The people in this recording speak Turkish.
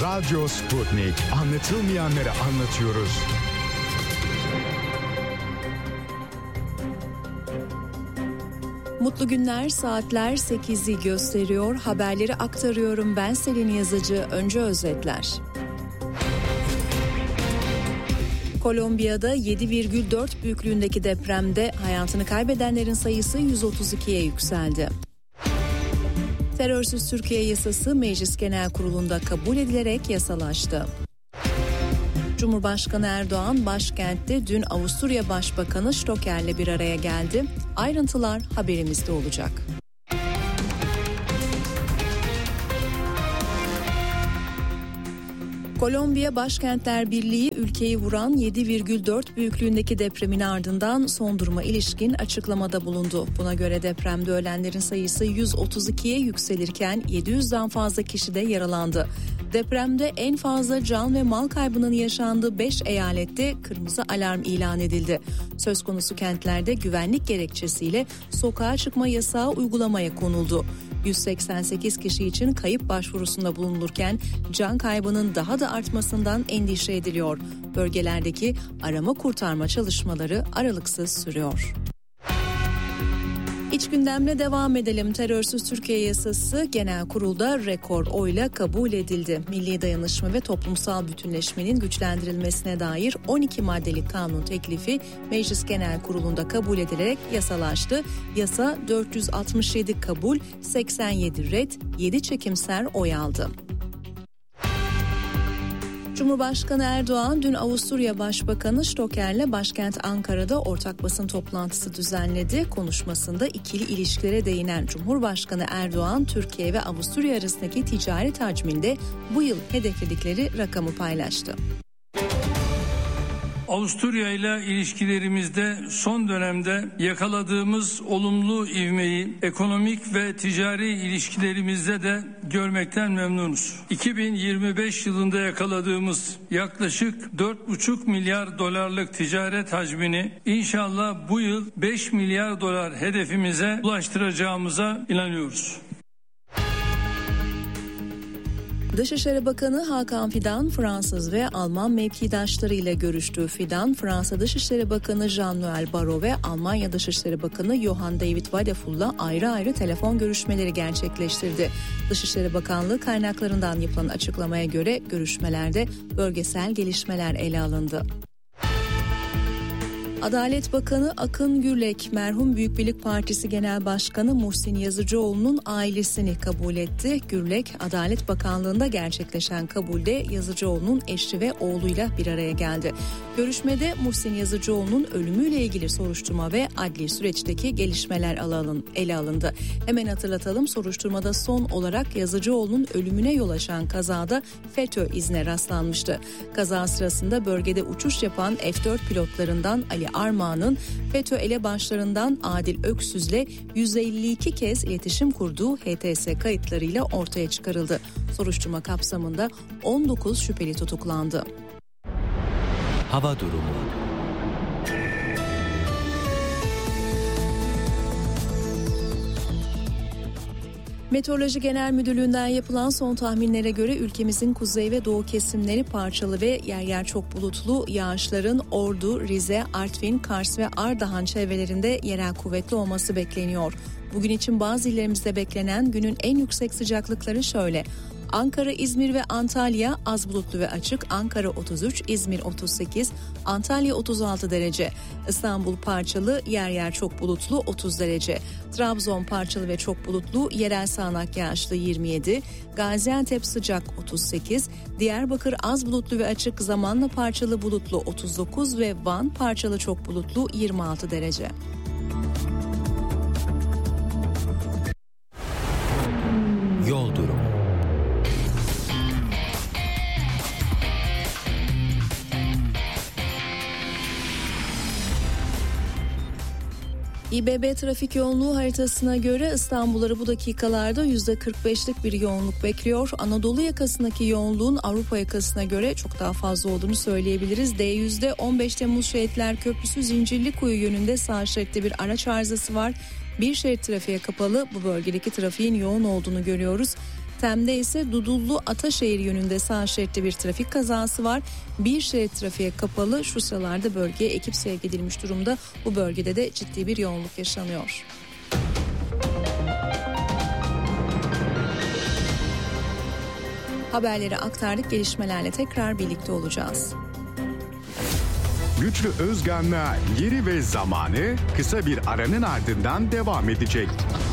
Radyo Sputnik. Anlatılmayanları anlatıyoruz. Mutlu günler, saatler 8'i gösteriyor. Haberleri aktarıyorum. Ben Selin Yazıcı. Önce özetler. Kolombiya'da 7,4 büyüklüğündeki depremde hayatını kaybedenlerin sayısı 132'ye yükseldi. Terörsüz Türkiye yasası Meclis Genel Kurulu'nda kabul edilerek yasalaştı. Cumhurbaşkanı Erdoğan başkentte dün Avusturya Başbakanı Stocker'le bir araya geldi. Ayrıntılar haberimizde olacak. Kolombiya Başkentler Birliği ülkeyi vuran 7,4 büyüklüğündeki depremin ardından son duruma ilişkin açıklamada bulundu. Buna göre depremde ölenlerin sayısı 132'ye yükselirken 700'den fazla kişi de yaralandı. Depremde en fazla can ve mal kaybının yaşandığı 5 eyalette kırmızı alarm ilan edildi. Söz konusu kentlerde güvenlik gerekçesiyle sokağa çıkma yasağı uygulamaya konuldu. 188 kişi için kayıp başvurusunda bulunurken can kaybının daha da artmasından endişe ediliyor. Bölgelerdeki arama kurtarma çalışmaları aralıksız sürüyor. İç gündemle devam edelim. Terörsüz Türkiye yasası genel kurulda rekor oyla kabul edildi. Milli dayanışma ve toplumsal bütünleşmenin güçlendirilmesine dair 12 maddelik kanun teklifi Meclis Genel Kurulu'nda kabul edilerek yasalaştı. Yasa 467 kabul, 87 red, 7 çekimser oy aldı. Cumhurbaşkanı Erdoğan dün Avusturya Başbakanı Stocker'le başkent Ankara'da ortak basın toplantısı düzenledi. Konuşmasında ikili ilişkilere değinen Cumhurbaşkanı Erdoğan, Türkiye ve Avusturya arasındaki ticaret hacminde bu yıl hedefledikleri rakamı paylaştı. Avusturya ile ilişkilerimizde son dönemde yakaladığımız olumlu ivmeyi ekonomik ve ticari ilişkilerimizde de görmekten memnunuz. 2025 yılında yakaladığımız yaklaşık 4,5 milyar dolarlık ticaret hacmini inşallah bu yıl 5 milyar dolar hedefimize ulaştıracağımıza inanıyoruz. Dışişleri Bakanı Hakan Fidan, Fransız ve Alman mevkidaşları ile görüştü. Fidan, Fransa Dışişleri Bakanı Jean-Noël Barrot ve Almanya Dışişleri Bakanı Johann David Wadefull'la ayrı ayrı telefon görüşmeleri gerçekleştirdi. Dışişleri Bakanlığı kaynaklarından yapılan açıklamaya göre görüşmelerde bölgesel gelişmeler ele alındı. Adalet Bakanı Akın Gürlek, merhum Büyük Birlik Partisi Genel Başkanı Muhsin Yazıcıoğlu'nun ailesini kabul etti. Gürlek, Adalet Bakanlığı'nda gerçekleşen kabulde Yazıcıoğlu'nun eşi ve oğluyla bir araya geldi. Görüşmede Muhsin Yazıcıoğlu'nun ölümüyle ilgili soruşturma ve adli süreçteki gelişmeler ele alındı. Hemen hatırlatalım, soruşturmada son olarak Yazıcıoğlu'nun ölümüne yol açan kazada FETÖ izine rastlanmıştı. Kaza sırasında bölgede uçuş yapan F-4 pilotlarından Ali Armağan'ın FETÖ elebaşlarından Adil Öksüz'le 152 kez iletişim kurduğu HTS kayıtlarıyla ortaya çıkarıldı. Soruşturma kapsamında 19 şüpheli tutuklandı. Hava durumu. Meteoroloji Genel Müdürlüğü'nden yapılan son tahminlere göre ülkemizin kuzey ve doğu kesimleri parçalı ve yer yer çok bulutlu, yağışların Ordu, Rize, Artvin, Kars ve Ardahan çevrelerinde yerel kuvvetli olması bekleniyor. Bugün için bazı illerimizde beklenen günün en yüksek sıcaklıkları şöyle: Ankara, İzmir ve Antalya az bulutlu ve açık. Ankara 33, İzmir 38, Antalya 36 derece. İstanbul parçalı, yer yer çok bulutlu 30 derece. Trabzon parçalı ve çok bulutlu, yerel sağanak yağışlı 27. Gaziantep sıcak 38. Diyarbakır az bulutlu ve açık, zamanla parçalı bulutlu 39 ve Van parçalı çok bulutlu 26 derece. Yol durumu. İBB trafik yoğunluğu haritasına göre İstanbul'ları bu dakikalarda %45'lik bir yoğunluk bekliyor. Anadolu yakasındaki yoğunluğun Avrupa yakasına göre çok daha fazla olduğunu söyleyebiliriz. D100'de 15 Temmuz Şehitler Köprüsü Zincirlikuyu yönünde sağ şeritte bir araç arızası var. Bir şerit trafiğe kapalı, bu bölgedeki trafiğin yoğun olduğunu görüyoruz. Tem'de ise Dudullu Ataşehir yönünde sağ şeritte bir trafik kazası var. Bir şerit trafiğe kapalı. Şu sıralarda bölgeye ekip sevk edilmiş durumda. Bu bölgede de ciddi bir yoğunluk yaşanıyor. Haberleri aktardık. Gelişmelerle tekrar birlikte olacağız. Güçlü Özgan'la Yeri ve Zamanı kısa bir aranın ardından devam edecek.